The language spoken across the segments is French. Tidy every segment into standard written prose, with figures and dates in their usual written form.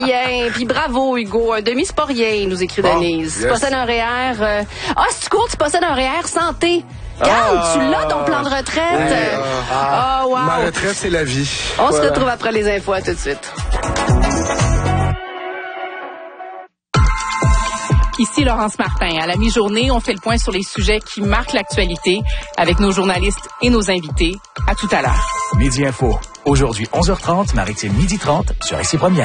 Bien, puis bravo Hugo, un demi c'est pas rien, nous écrit Denise. Yes. Tu possèdes un REER. Si tu cours, tu possèdes un REER santé. Regarde, tu l'as ton plan de retraite. Wow. Ma retraite, c'est la vie. On se retrouve après les infos, à tout de suite. Ici Laurence Martin. À la mi-journée, on fait le point sur les sujets qui marquent l'actualité avec nos journalistes et nos invités. À tout à l'heure. Midi Info. Aujourd'hui, 11h30, Maritime 12h30 sur Ici Première.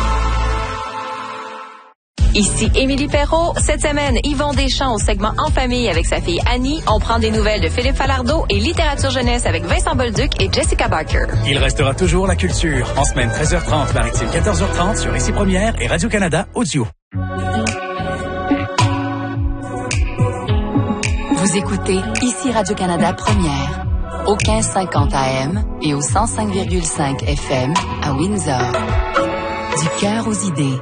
Ici Émilie Perrault. Cette semaine, Yvon Deschamps au segment En famille avec sa fille Annie. On prend des nouvelles de Philippe Falardeau et littérature jeunesse avec Vincent Bolduc et Jessica Barker. Il restera toujours la culture. En semaine 13h30, Maritime 14h30 sur Ici Première et Radio-Canada Audio. Vous écoutez Ici Radio-Canada Première au 1550 AM et au 105,5 FM à Windsor. Du cœur aux idées.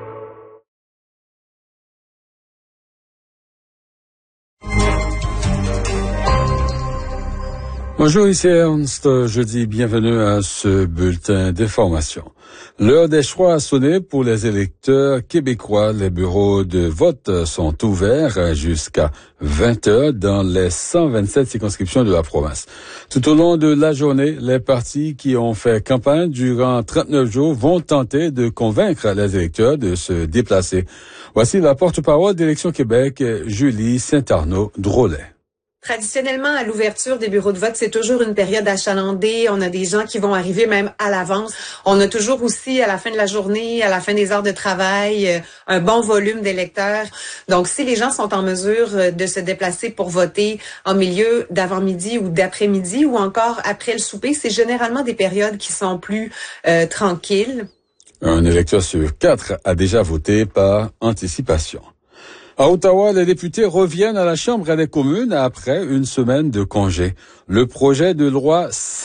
Bonjour, ici Ernst. Je dis bienvenue à ce bulletin d'information. L'heure des choix a sonné pour les électeurs québécois. Les bureaux de vote sont ouverts jusqu'à 20h dans les 127 circonscriptions de la province. Tout au long de la journée, les partis qui ont fait campagne durant 39 jours vont tenter de convaincre les électeurs de se déplacer. Voici la porte-parole d'Élections Québec, Julie Saint-Arnaud-Drolet. Traditionnellement, à l'ouverture des bureaux de vote, c'est toujours une période achalandée. On a des gens qui vont arriver même à l'avance. On a toujours aussi, à la fin de la journée, à la fin des heures de travail, un bon volume d'électeurs. Donc, si les gens sont en mesure de se déplacer pour voter en milieu d'avant-midi ou d'après-midi ou encore après le souper, c'est généralement des périodes qui sont plus tranquilles. Un électeur sur 4 a déjà voté par anticipation. À Ottawa, les députés reviennent à la Chambre des communes après une semaine de congé. Le projet de loi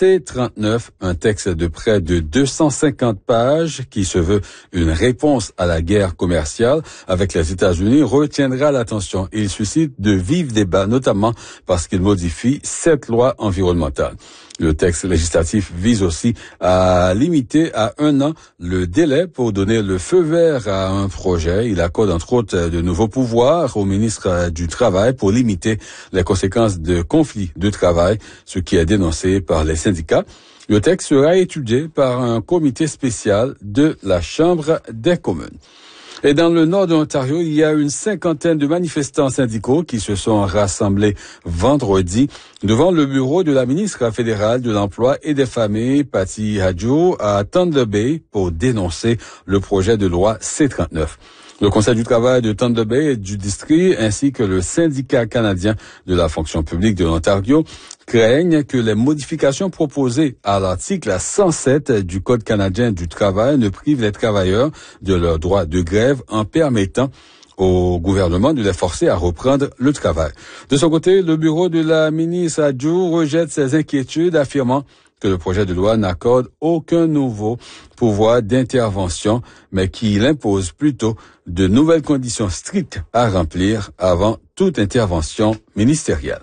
C-39, un texte de près de 250 pages qui se veut une réponse à la guerre commerciale avec les États-Unis, retiendra l'attention. Il suscite de vifs débats, notamment parce qu'il modifie 7 lois environnementales. Le texte législatif vise aussi à limiter à 1 an le délai pour donner le feu vert à un projet. Il accorde entre autres de nouveaux pouvoirs au ministre du Travail pour limiter les conséquences de conflits de travail, ce qui est dénoncé par les syndicats. Le texte sera étudié par un comité spécial de la Chambre des communes. Et dans le nord de l'Ontario, il y a une 50aine de manifestants syndicaux qui se sont rassemblés vendredi devant le bureau de la ministre fédérale de l'Emploi et des Familles, Patty Hadjo, à Thunder Bay pour dénoncer le projet de loi C-39. Le Conseil du travail de Thunder Bay et du district, ainsi que le syndicat canadien de la fonction publique de l'Ontario, craignent que les modifications proposées à l'article 107 du Code canadien du travail ne privent les travailleurs de leur droit de grève en permettant au gouvernement de les forcer à reprendre le travail. De son côté, le bureau de la ministre Hadjo rejette ses inquiétudes, affirmant que le projet de loi n'accorde aucun nouveau pouvoir d'intervention, mais qu'il impose plutôt de nouvelles conditions strictes à remplir avant toute intervention ministérielle.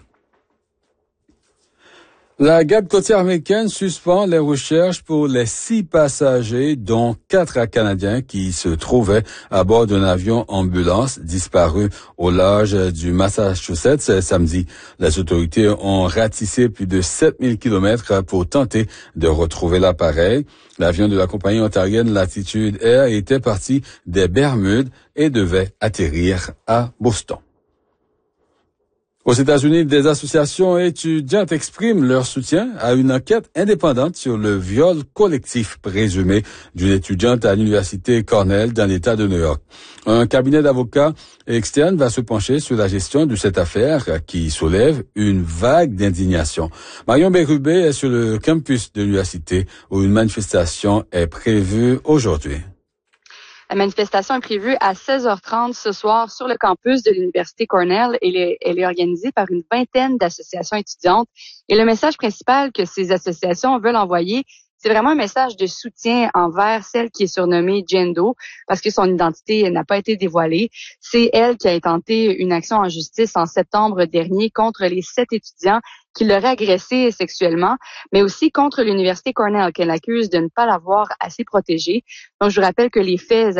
La garde côtière américaine suspend les recherches pour les 6 passagers, dont 4 Canadiens qui se trouvaient à bord d'un avion ambulance disparu au large du Massachusetts samedi. Les autorités ont ratissé plus de 7000 kilomètres pour tenter de retrouver l'appareil. L'avion de la compagnie ontarienne Latitude Air était parti des Bermudes et devait atterrir à Boston. Aux États-Unis, des associations étudiantes expriment leur soutien à une enquête indépendante sur le viol collectif présumé d'une étudiante à l'université Cornell dans l'État de New York. Un cabinet d'avocats externe va se pencher sur la gestion de cette affaire qui soulève une vague d'indignation. Marion Bérubé est sur le campus de l'université où une manifestation est prévue aujourd'hui. La manifestation est prévue à 16h30 ce soir sur le campus de l'Université Cornell. Elle est organisée par une vingtaine d'associations étudiantes. Et le message principal que ces associations veulent envoyer, c'est vraiment un message de soutien envers celle qui est surnommée Jane Doe, parce que son identité n'a pas été dévoilée. C'est elle qui a intenté une action en justice en septembre dernier contre les 7 étudiants qui l'auraient agressée sexuellement, mais aussi contre l'Université Cornell, qu'elle accuse de ne pas l'avoir assez protégée. Donc, je vous rappelle que les faits